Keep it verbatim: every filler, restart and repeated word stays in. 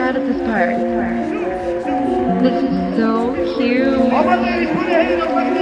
glad at this part. This is so cute. All my ladies, put your hands up like